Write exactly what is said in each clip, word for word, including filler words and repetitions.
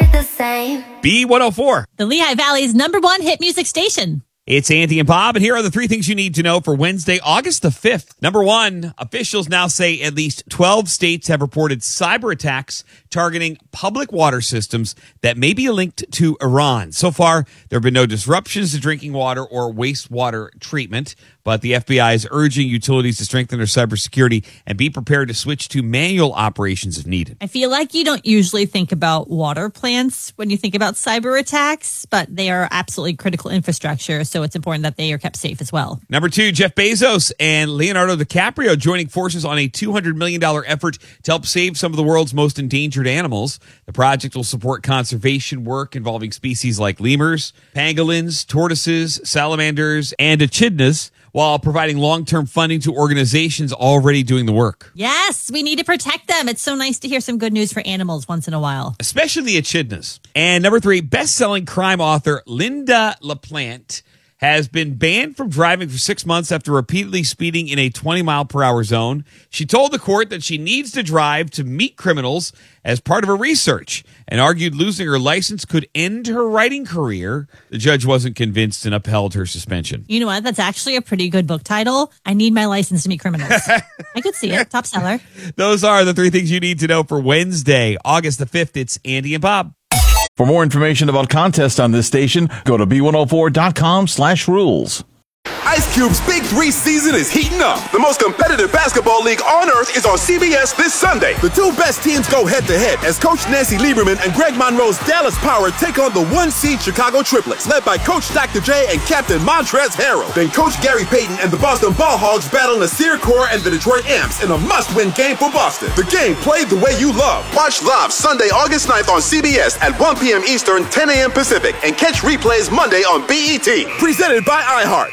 it the same. B one oh four. The Lehigh Valley's number one hit music station. It's Andy and Bob, and here are the three things you need to know for Wednesday, August the fifth. Number one, officials now say at least twelve states have reported cyber attacks targeting public water systems that may be linked to Iran. So far, there have been no disruptions to drinking water or wastewater treatment, but the F B I is urging utilities to strengthen their cybersecurity and be prepared to switch to manual operations if needed. I feel like you don't usually think about water plants when you think about cyber attacks, but they are absolutely critical infrastructure, so it's important that they are kept safe as well. Number two, Jeff Bezos and Leonardo DiCaprio joining forces on a two hundred million dollars effort to help save some of the world's most endangered animals. The project will support conservation work involving species like lemurs, pangolins, tortoises, salamanders, and echidnas, while providing long-term funding to organizations already doing the work. Yes, we need to protect them. It's so nice to hear some good news for animals once in a while. Especially the echidnas. And number three, best-selling crime author Linda LaPlante has been banned from driving for six months after repeatedly speeding in a twenty mile per hour zone. She told the court that she needs to drive to meet criminals as part of her research and argued losing her license could end her writing career. The judge wasn't convinced and upheld her suspension. You know what? That's actually a pretty good book title. I Need My License to Meet Criminals. I could see it. Top seller. Those are the three things you need to know for Wednesday, August the fifth. It's Andy and Bob. For more information about contests on this station, go to B one oh four dot com slash rules. Ice Cube's Big Three season is heating up. The most competitive basketball league on earth is on C B S this Sunday. The two best teams go head-to-head as Coach Nancy Lieberman and Greg Monroe's Dallas Power take on the one-seed Chicago Triplets, led by Coach Doctor J and Captain Montrezl Harrell. Then Coach Gary Payton and the Boston Ball Hogs battle Nasir Kaur and the Detroit Amps in a must-win game for Boston. The game played the way you love. Watch live Sunday, August ninth on C B S at one p.m. Eastern, ten a.m. Pacific, and catch replays Monday on B E T. Presented by iHeart.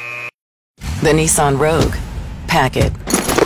The Nissan Rogue. Pack it.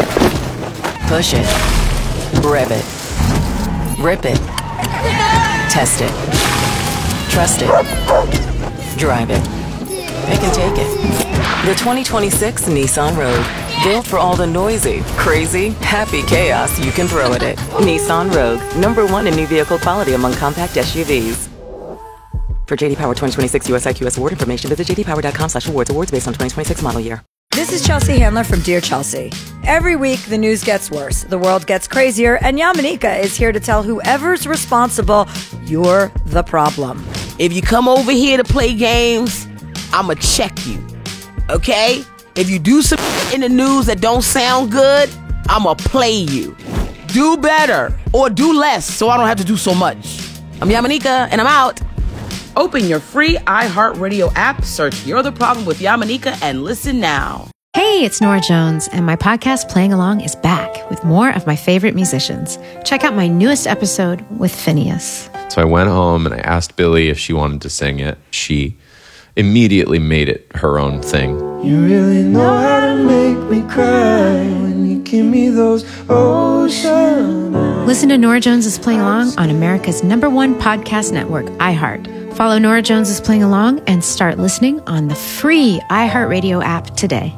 Push it. Rev it. Rip it. Test it. Trust it. Drive it. Pick and take it. The twenty twenty-six Nissan Rogue. Built for all the noisy, crazy, happy chaos you can throw at it. Nissan Rogue. Number one in new vehicle quality among compact S U Vs. For J D Power twenty twenty-six U S I Q S award information, visit j d power dot com slash awards. Awards based on twenty twenty-six model year. This is Chelsea Handler from Dear Chelsea. Every week, the news gets worse, the world gets crazier, and Yamanika is here to tell whoever's responsible, you're the problem. If you come over here to play games, I'ma check you, okay? If you do some in the news that don't sound good, I'ma play you. Do better, or do less, so I don't have to do so much. I'm Yamanika, and I'm out. Open your free iHeartRadio app, search You're the Problem with Yamanika, and listen now. Hey, it's Nora Jones, and my podcast Playing Along is back with more of my favorite musicians. Check out my newest episode with Phineas. So I went home and I asked Billy if she wanted to sing it. She immediately made it her own thing. You really know how to make me cry when you give me those ocean eyes. Listen to Nora Jones is Playing Along on America's number one podcast network, iHeart. Follow Nora Jones is Playing Along and start listening on the free iHeartRadio app today.